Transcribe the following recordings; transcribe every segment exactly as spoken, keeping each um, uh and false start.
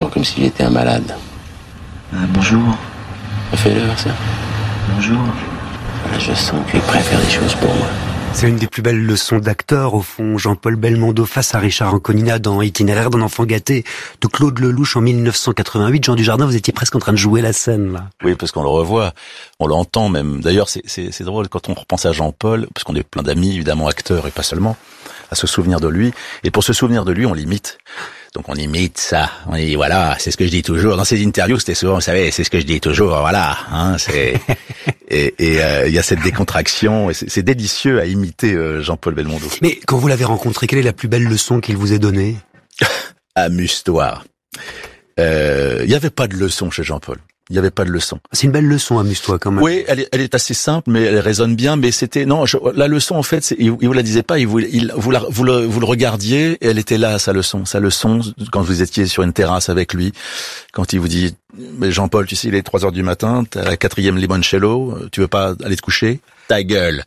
bonjour comme s'il était un malade. Ah, bonjour. Fais-le, ça. Bonjour. Je sens qu'il est prêt à faire des choses pour moi. C'est une des plus belles leçons d'acteur, au fond. Jean-Paul Belmondo face à Richard Anconina dans Itinéraire d'un enfant gâté de Claude Lelouch en mille neuf cent quatre-vingt-huit. Jean Dujardin, vous étiez presque en train de jouer la scène, là. Oui, parce qu'on le revoit, on l'entend même. D'ailleurs, c'est, c'est, c'est drôle quand on repense à Jean-Paul, parce qu'on est plein d'amis, évidemment, acteurs et pas seulement, à se souvenir de lui. Et pour se souvenir de lui, on l'imite. Donc on imite ça. On dit voilà, c'est ce que je dis toujours dans ces interviews. C'était souvent, vous savez, c'est ce que je dis toujours. Voilà, hein. C'est et il et, euh, y a cette décontraction. Et c'est, c'est délicieux à imiter euh, Jean-Paul Belmondo. Mais quand vous l'avez rencontré, quelle est la plus belle leçon qu'il vous ait donnée? Amuse-toi. Il euh, y avait pas de leçon chez Jean-Paul. Il n'y avait pas de leçon. C'est une belle leçon, amuse-toi quand même. Oui, elle est, elle est assez simple, mais elle résonne bien. Mais c'était non, je, la leçon en fait, c'est, il, il vous la disait pas, il vous, il, vous, la, vous, le, vous le regardiez et elle était là, sa leçon. Sa leçon quand vous étiez sur une terrasse avec lui, quand il vous dit, mais Jean-Paul, tu sais, il est trois heures du matin, t'as la quatrième limoncello, tu veux pas aller te coucher? Ta gueule.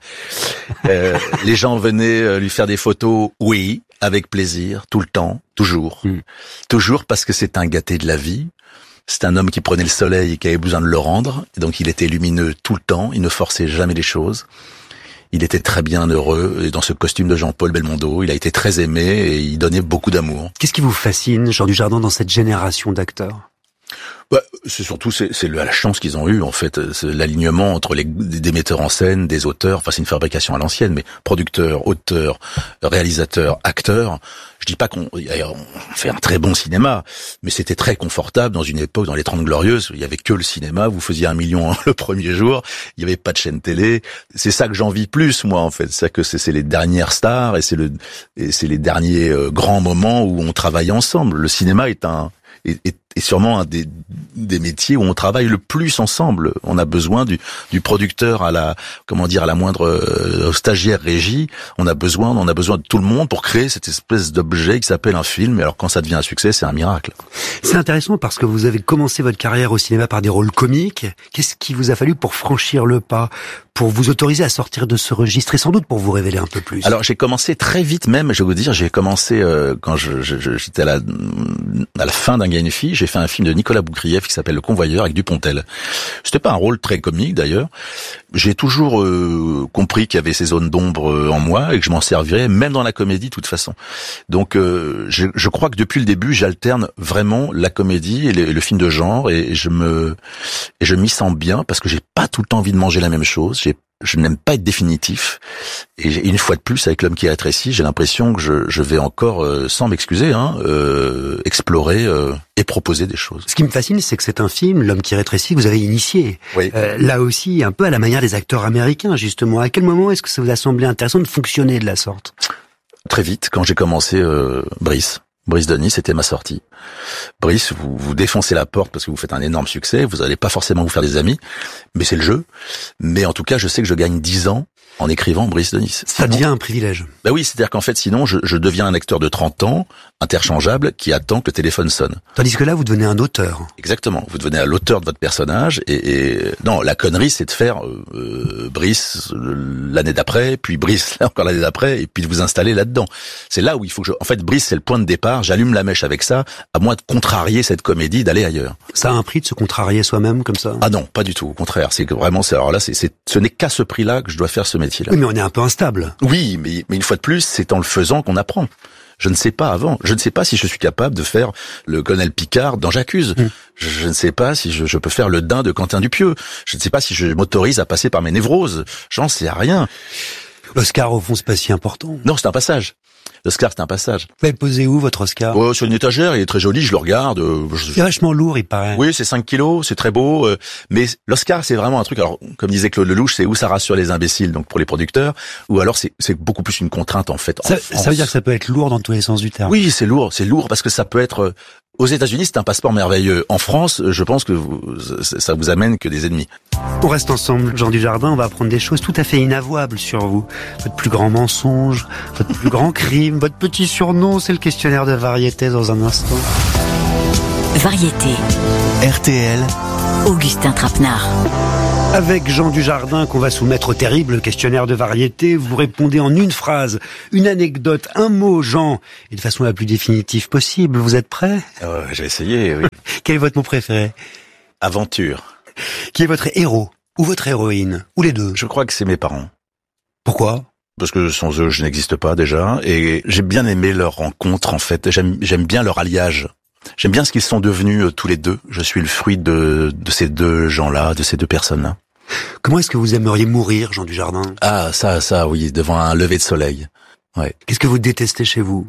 euh, les gens venaient lui faire des photos, oui, avec plaisir, tout le temps, toujours, mm. toujours parce que c'est un gâté de la vie. C'est un homme qui prenait le soleil et qui avait besoin de le rendre. Et donc il était lumineux tout le temps, il ne forçait jamais les choses. Il était très bien heureux et dans ce costume de Jean-Paul Belmondo, il a été très aimé et il donnait beaucoup d'amour. Qu'est-ce qui vous fascine, Jean Dujardin, dans cette génération d'acteurs? Bah, c'est surtout c'est, c'est la chance qu'ils ont eue en fait, c'est l'alignement entre les des metteurs en scène, des auteurs. Enfin, c'est une fabrication à l'ancienne, mais producteurs, auteurs, réalisateurs, acteurs. Je dis pas qu'on on fait un très bon cinéma, mais c'était très confortable dans une époque, dans les Trente Glorieuses, il y avait que le cinéma. Vous faisiez un million le premier jour, il y avait pas de chaîne télé. C'est ça que j'envie plus moi en fait, c'est ça que c'est, c'est les dernières stars et c'est le et c'est les derniers euh, grands moments où on travaille ensemble. Le cinéma est un est, est, est sûrement un des, des métiers où on travaille le plus ensemble. On a besoin du, du producteur à la, comment dire, à la moindre euh, stagiaire régie. On a besoin, on a besoin de tout le monde pour créer cette espèce d'objet qui s'appelle un film. Et alors quand ça devient un succès, c'est un miracle. C'est intéressant parce que vous avez commencé votre carrière au cinéma par des rôles comiques. Qu'est-ce qui vous a fallu pour franchir le pas, pour vous autoriser à sortir de ce registre et sans doute pour vous révéler un peu plus? Alors j'ai commencé très vite même, je vais vous dire, j'ai commencé euh, quand je, je, j'étais à la, à la fin d'Un gars et une fille, j'ai fait un film de Nicolas Boukrieff qui s'appelle Le Convoyeur avec Dupontel. C'était pas un rôle très comique d'ailleurs. J'ai toujours euh, compris qu'il y avait ces zones d'ombre euh, en moi et que je m'en servirais même dans la comédie de toute façon. Donc euh, je, je crois que depuis le début, j'alterne vraiment la comédie et le, et le film de genre et, et je me et je m'y sens bien parce que j'ai pas tout le temps envie de manger la même chose. J'ai Je n'aime pas être définitif. Et une fois de plus, avec L'homme qui rétrécit, j'ai l'impression que je, je vais encore, euh, sans m'excuser, hein, euh, explorer euh, et proposer des choses. Ce qui me fascine, c'est que c'est un film, L'homme qui rétrécit, vous avez initié. Oui. Euh, là aussi, un peu à la manière des acteurs américains, justement. À quel moment est-ce que ça vous a semblé intéressant de fonctionner de la sorte? Très vite, quand j'ai commencé euh, Brice. Brice Denis, c'était ma sortie. Brice, vous, vous défoncez la porte parce que vous faites un énorme succès, vous n'allez pas forcément vous faire des amis, mais c'est le jeu. Mais en tout cas, je sais que je gagne dix ans en écrivant Brice Denis. Ça sinon, devient un privilège. Bah oui, c'est-à-dire qu'en fait, sinon, je, je deviens un acteur de trente ans, interchangeable, qui attend que le téléphone sonne. Tandis que là, vous devenez un auteur. Exactement. Vous devenez à l'auteur de votre personnage et, et non, la connerie, c'est de faire euh, Brice l'année d'après, puis Brice encore l'année d'après, et puis de vous installer là-dedans. C'est là où il faut que je... En fait, Brice, c'est le point de départ. J'allume la mèche avec ça, à moins de contrarier cette comédie, d'aller ailleurs. Ça a un prix de se contrarier soi-même comme ça? Ah non, pas du tout. Au contraire, c'est que vraiment, c'est alors là, c'est, c'est ce n'est qu'à ce prix-là que je dois faire ce métier-là. Oui, mais on est un peu instable. Oui, mais mais une fois de plus, c'est en le faisant qu'on apprend. Je ne sais pas avant. Je ne sais pas si je suis capable de faire le colonel Picard dans J'accuse. Mmh. Je, je ne sais pas si je, je peux faire le Dain de Quentin Dupieux. Je ne sais pas si je m'autorise à passer par mes névroses. J'en sais rien. L'Oscar, au fond, c'est pas si important. Non, c'est un passage. L'Oscar, c'est un passage. Vous l'avez posé où, votre Oscar? Oh, sur une étagère, il est très joli, je le regarde. Euh, je... C'est vachement lourd, il paraît. Oui, c'est cinq kilos, c'est très beau. Euh, mais l'Oscar, c'est vraiment un truc, alors, comme disait Claude Lelouch, c'est où ça rassure les imbéciles, donc pour les producteurs, ou alors c'est, c'est beaucoup plus une contrainte, en fait. Ça, en ça veut dire que ça peut être lourd dans tous les sens du terme. Oui, c'est lourd, c'est lourd, parce que ça peut être... Euh, aux États-Unis, c'est un passeport merveilleux. En France, je pense que vous, ça vous amène que des ennemis. On reste ensemble, Jean Dujardin, on va apprendre des choses tout à fait inavouables sur vous. Votre plus grand mensonge, votre plus grand crime, votre petit surnom, c'est le questionnaire de variété dans un instant. Variété. R T L. Augustin Trapenard. Avec Jean Dujardin qu'on va soumettre au terrible questionnaire de variété, vous répondez en une phrase, une anecdote, un mot, Jean, et de façon la plus définitive possible. Vous êtes prêt? euh, J'ai essayé, oui. Quel est votre mot préféré? Aventure. Qui est votre héros ou votre héroïne? Ou les deux? Je crois que c'est mes parents. Pourquoi? Parce que sans eux, je n'existe pas déjà. Et j'ai bien aimé leur rencontre, en fait. J'aime, j'aime bien leur alliage. J'aime bien ce qu'ils sont devenus euh, tous les deux. Je suis le fruit de, de ces deux gens-là, de ces deux personnes-là. Comment est-ce que vous aimeriez mourir, Jean Dujardin? Ah, ça, ça, oui, devant un lever de soleil. Ouais. Qu'est-ce que vous détestez chez vous?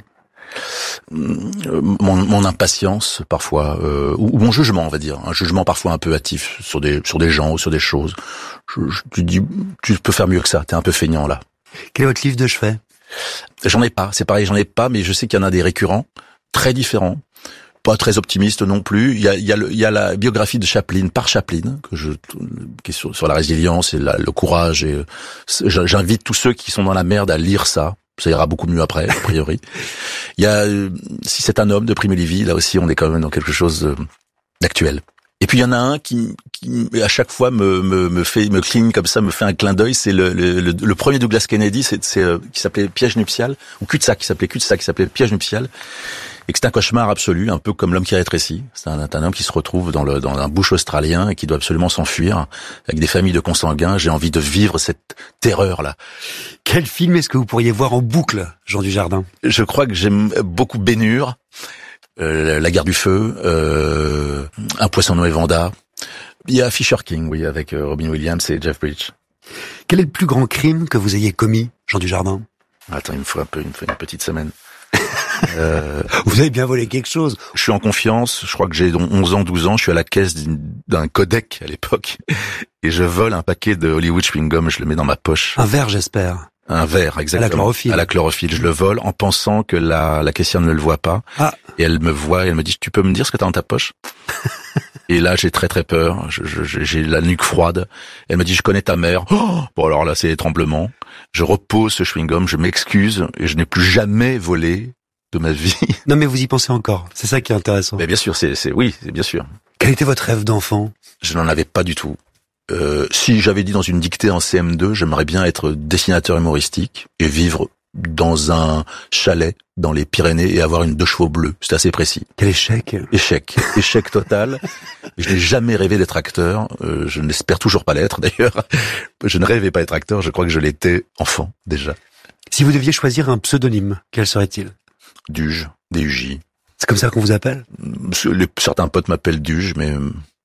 Mon, mon impatience, parfois, euh, ou, ou mon jugement, on va dire. Un jugement parfois un peu hâtif sur des, sur des gens ou sur des choses. Je, je, tu dis, tu peux faire mieux que ça. T'es un peu feignant, là. Quel est votre livre de chevet? J'en ai pas, c'est pareil, j'en ai pas, mais je sais qu'il y en a des récurrents, très différents, pas très optimistes non plus. Il y a, il y a, le, il y a la biographie de Chaplin, par Chaplin, que je, qui est sur, sur la résilience et la, le courage. Et j'invite tous ceux qui sont dans la merde à lire ça. Ça ira beaucoup mieux après, a priori. Il y a Si c'est un homme de Primo Levi, là aussi on est quand même dans quelque chose d'actuel. Et puis il y en a un qui, qui à chaque fois me, me, me fait, me cligne comme ça, me fait un clin d'œil. C'est le, le, le, le premier Douglas Kennedy, c'est, c'est euh, qui s'appelait Piège nuptial, ou cul-de-sac, qui s'appelait cul-de-sac, qui s'appelait Piège nuptial, et que c'est un cauchemar absolu, un peu comme L'homme qui rétrécit. C'est un, un homme qui se retrouve dans le dans un bush australien et qui doit absolument s'enfuir avec des familles de consanguins. J'ai envie de vivre cette terreur là. Quel film est-ce que vous pourriez voir en boucle, Jean Dujardin? Je crois que j'aime beaucoup Ben-Hur. Euh, la guerre du feu, euh, Un poisson nommé Vanda. Il y a Fisher King, oui, avec euh, Robin Williams et Jeff Bridges. Quel est le plus grand crime que vous ayez commis, Jean Dujardin? Attends, il me faut un peu, il me faut une petite semaine. euh, vous avez bien volé quelque chose. Je suis en confiance, je crois que j'ai onze ans, douze ans, je suis à la caisse d'un codec à l'époque, et je vole un paquet de Hollywood chewing gum, je le mets dans ma poche. Un verre, j'espère. Un verre, exactement. À la chlorophylle. À la chlorophylle. Je le vole en pensant que la, la caissière ne le voit pas. Ah. Et elle me voit et elle me dit, tu peux me dire ce que t'as dans ta poche? Et là, j'ai très très peur. Je, je, j'ai la nuque froide. Elle me dit, je connais ta mère. Oh, bon, alors là, c'est les tremblements. Je repose ce chewing-gum, je m'excuse et je n'ai plus jamais volé de ma vie. Non, mais vous y pensez encore. C'est ça qui est intéressant. Mais bien sûr, c'est, c'est, oui, c'est bien sûr. Quel était votre rêve d'enfant? Je n'en avais pas du tout. Euh, si j'avais dit dans une dictée en C M deux, j'aimerais bien être dessinateur humoristique et vivre dans un chalet dans les Pyrénées et avoir une deux chevaux bleus. C'est assez précis. Quel échec. Échec. Échec total. Je n'ai jamais rêvé d'être acteur. Euh, je n'espère toujours pas l'être d'ailleurs. Je ne rêvais pas d'être acteur. Je crois que je l'étais enfant déjà. Si vous deviez choisir un pseudonyme, quel serait-il? Duge. D U J. C'est comme ça qu'on vous appelle? Les, certains potes m'appellent Duge, mais...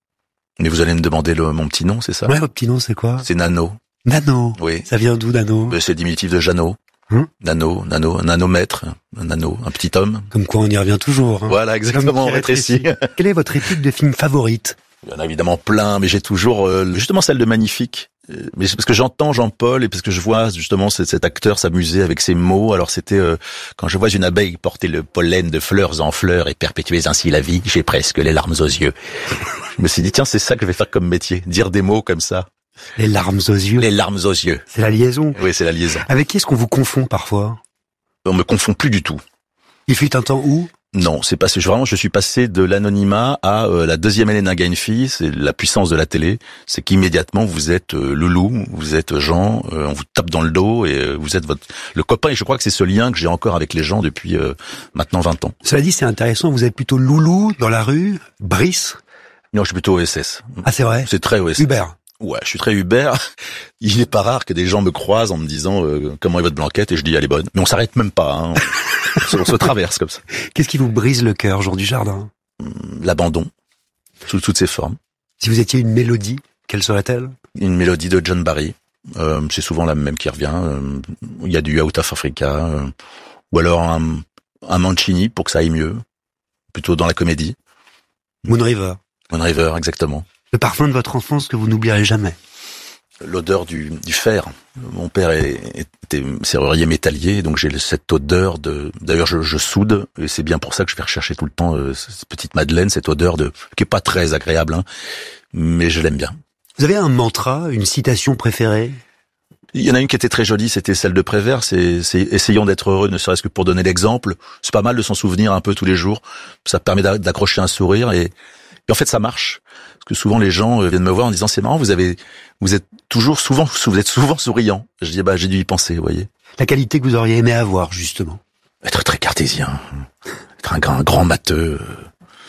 Mais vous allez me demander le, mon petit nom, c'est ça? Ouais, votre petit nom, c'est quoi? C'est Nano. Nano? Oui. Ça vient d'où, Nano? C'est le diminutif de Jeannot. Hum? Nano, Nano, un nanomètre, un nano, un petit homme. Comme quoi, on y revient toujours. Hein. Voilà, exactement, rétréci. Quelle est votre étude de film favorite? Il y en a évidemment plein, mais j'ai toujours euh, justement celle de Magnifique. Mais c'est parce que j'entends Jean-Paul et parce que je vois justement cet, cet acteur s'amuser avec ses mots. Alors c'était euh, quand je vois une abeille porter le pollen de fleurs en fleurs et perpétuer ainsi la vie, j'ai presque les larmes aux yeux. Je me suis dit tiens, c'est ça que je vais faire comme métier, dire des mots comme ça. Les larmes aux yeux. Les larmes aux yeux. C'est la liaison. Oui, c'est la liaison. Avec qui est-ce qu'on vous confond parfois? On me confond plus du tout. Il fut un temps où? Non, c'est passé. Vraiment, je suis passé de l'anonymat à euh, la deuxième Elena Gainfi. C'est la puissance de la télé. C'est qu'immédiatement vous êtes euh, Loulou, vous êtes Jean. Euh, on vous tape dans le dos et euh, vous êtes votre le copain. Et je crois que c'est ce lien que j'ai encore avec les gens depuis euh, maintenant vingt ans. Cela dit, c'est intéressant. Vous êtes plutôt Loulou dans la rue, Brice. Non, je suis plutôt O S S. Ah, c'est vrai. C'est très O S S. Uber. Ouais, je suis très Uber. Il n'est pas rare que des gens me croisent en me disant euh, comment est votre blanquette et je dis elle est bonne. Mais on s'arrête même pas. Hein. On, se, on se traverse comme ça. Qu'est-ce qui vous brise le cœur, Jean Dujardin? L'abandon, sous toutes ses formes. Si vous étiez une mélodie, quelle serait-elle? Une mélodie de John Barry. Euh, c'est souvent la même qui revient. Euh, il y a du Out of Africa, euh, ou alors un, un Mancini pour que ça aille mieux, plutôt dans la comédie. Moon River. Moon River, exactement. Le parfum de votre enfance que vous n'oublierez jamais. L'odeur du, du fer. Mon père est, était serrurier métallier, donc j'ai cette odeur de... D'ailleurs, je, je soude, et c'est bien pour ça que je vais rechercher tout le temps euh, cette petite madeleine, cette odeur de qui est pas très agréable, hein, mais je l'aime bien. Vous avez un mantra, une citation préférée? Il y en a une qui était très jolie, c'était celle de Prévert, c'est, c'est essayons d'être heureux, ne serait-ce que pour donner l'exemple. C'est pas mal de s'en souvenir un peu tous les jours. Ça permet d'accrocher un sourire et, et en fait ça marche. Parce que souvent les gens viennent me voir en disant c'est marrant, vous avez, vous êtes toujours souvent, vous êtes souvent souriant. Je dis bah j'ai dû y penser, vous voyez. La qualité que vous auriez aimé avoir justement. Être très cartésien, être un grand, un grand matheux,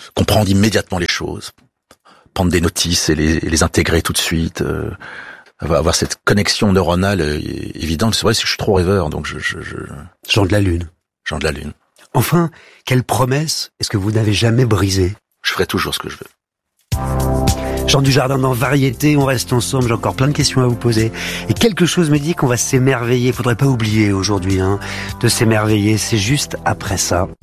comprendre immédiatement les choses, prendre des notices et les, et les intégrer tout de suite, euh, avoir cette connexion neuronale euh, évidente. C'est vrai que je suis trop rêveur, donc je... je, je... Jean de la Lune. Jean de la Lune. Enfin, quelle promesse est-ce que vous n'avez jamais brisée? Je ferai toujours ce que je veux. Jean Dujardin dans Variété, on reste ensemble, j'ai encore plein de questions à vous poser. Et quelque chose me dit qu'on va s'émerveiller, faudrait pas oublier aujourd'hui, hein, de s'émerveiller, c'est juste après ça.